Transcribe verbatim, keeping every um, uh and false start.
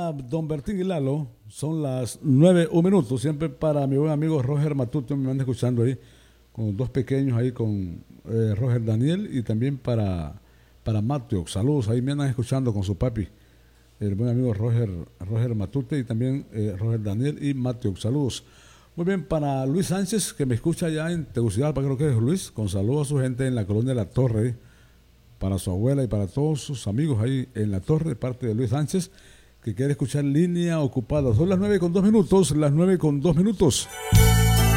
día, don Bertín y Lalo. Son las nueve, un minuto. Siempre para mi buen amigo Roger Matute, me anda escuchando ahí, con dos pequeños ahí, con eh, Roger Daniel, y también para, para Mateo. Saludos, ahí me andan escuchando con su papi, el buen amigo Roger, Roger Matute, y también eh, Roger Daniel y Mateo. Saludos. Muy bien, para Luis Sánchez, que me escucha allá en Tegucigalpa, creo que es Luis, con saludos a su gente en la colonia de La Torre, para su abuela y para todos sus amigos ahí en La Torre, de parte de Luis Sánchez, que quiere escuchar Línea Ocupada. Son las nueve con dos minutos, las nueve con dos minutos.